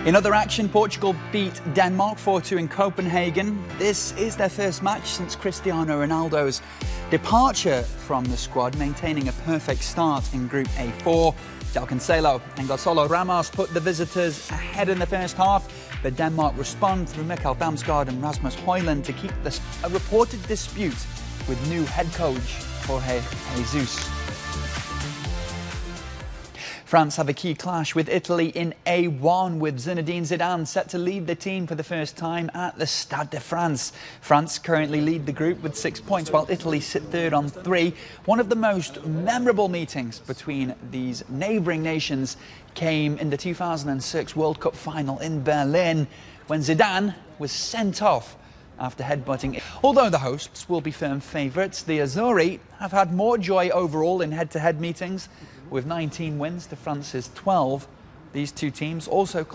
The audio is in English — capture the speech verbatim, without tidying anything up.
In other action, Portugal beat Denmark four two in Copenhagen. This is their first match since Cristiano Ronaldo's departure from the squad, maintaining a perfect start in Group A four. João Cancelo and Gonçalo Ramos put the visitors ahead in the first half, but Denmark respond through Mikael Damsgaard and Rasmus Højlund to keep this a reported dispute with new head coach Jorge Jesus. France have a key clash with Italy in A one, with Zinedine Zidane set to lead the team for the first time at the Stade de France. France currently lead the group with six points, while Italy sit third on three. One of the most memorable meetings between these neighbouring nations came in the two thousand six World Cup final in Berlin, when Zidane was sent off after headbutting. Although the hosts will be firm favourites, the Azzurri have had more joy overall in head-to-head meetings, with nineteen wins to France's twelve. These two teams also